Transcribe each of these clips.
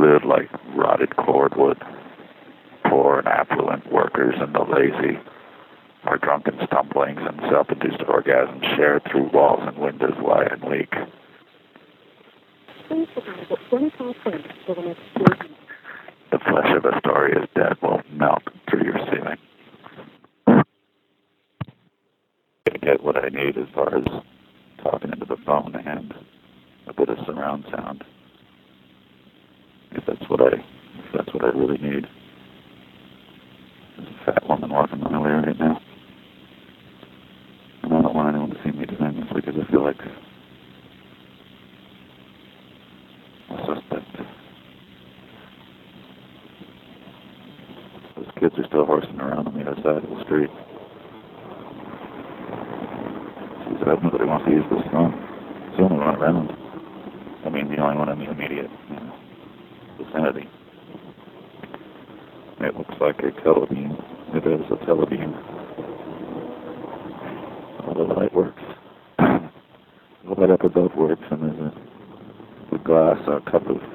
lived like rotted cordwood, poor and affluent workers and the lazy, our drunken stumblings and self-induced orgasms shared through walls and windows lie and leak. The flesh of Astoria is dead will melt through your ceiling. I get what I need as far as talking into the phone and a bit of surround sound. If that's what I really need. There's a fat woman walking my way right now. And I don't want anyone to see me doing this because I feel like a suspect. Those kids are still horsing around on the other side of the street. She said, nobody wants to use this phone. It's the only one around. I mean, the only one in the immediate vicinity. It looks like a telebeam. It is a telebeam. All the light works. The light up above works, and there's a glass, a cup of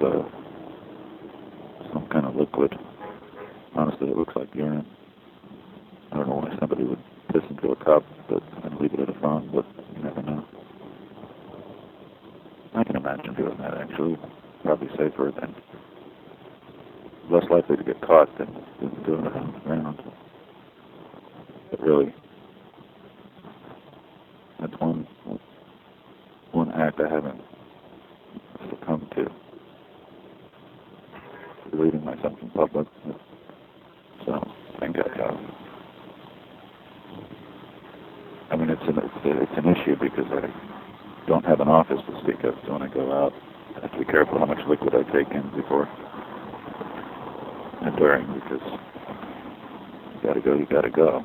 some kind of liquid. Honestly, it looks like urine. I don't know why somebody would piss into a cup and leave it at a phone, but you never know. I can imagine doing that, actually. Probably safer than, less likely to get caught than doing it on the ground. But really, that's one act I haven't succumbed to. Relieving myself in public. So, I think I mean, it's an issue because I don't have an office to speak of, so when I go out, I have to be careful how much liquid I take in before and during, because you gotta go.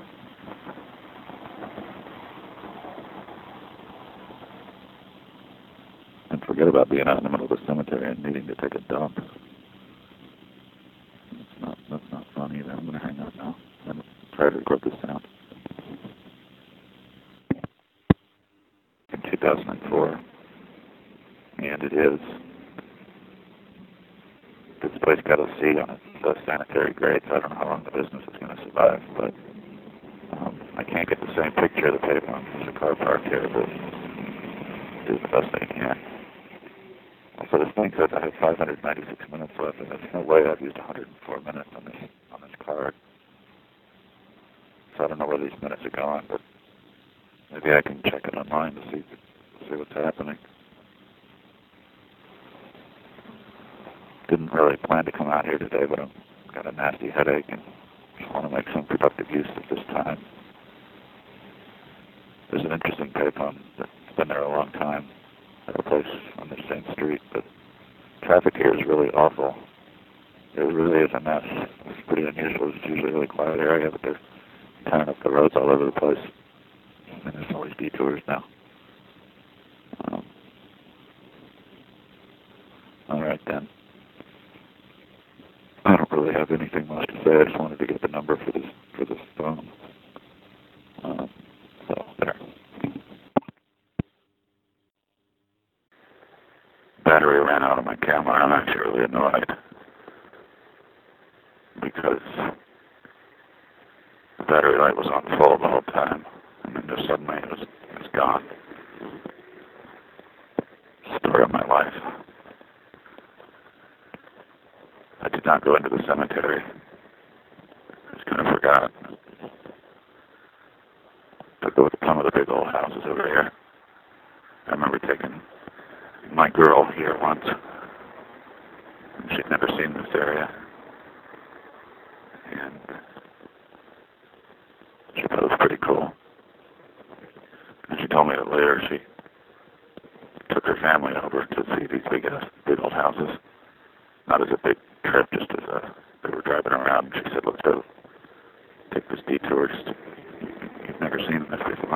And forget about being out in the middle of the cemetery and needing to take a dump. That's not fun either. I'm gonna hang up now and try to record this sound. In 2004, and it is. This place got a C on its sanitary grade, so I don't know how long the business is going to survive, but I can't get the same picture of the pavement. There's a car parked here, but do the best I can. So this thing says I have 596 minutes left, and there's no way I've used 104 minutes on this card. So I don't know where these minutes are going, but maybe I can check it online to see what's happening. Didn't really plan to come out here today, but I've got a nasty headache and just want to make some productive use of this time. There's an interesting payphone that's been there a long time at a place on the same street, but traffic here is really awful. It really is a mess. It's pretty unusual. It's usually a really quiet area, but they're tearing up the roads all over the place. And there's always detours now. All right, then. I don't really have anything much to say. I just wanted to get the number for this phone. So there. Battery ran out of my camera. I'm actually really annoyed because the battery light was on full the whole time, and then just suddenly it was gone. Story of my life. I did not go into the cemetery. I just kind of forgot. Took a look at some of the big old houses over here. I remember taking my girl here once. She'd never seen this area. And she thought it was pretty cool. And she told me that later she took her family over to see these big old houses. Not as a big trip, just as they were driving around. And she said, let's go take this detour. You've never seen this before.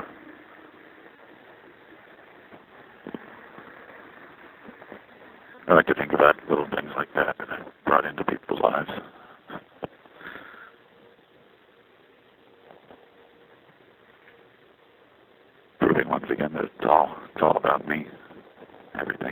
I like to think about little things like that.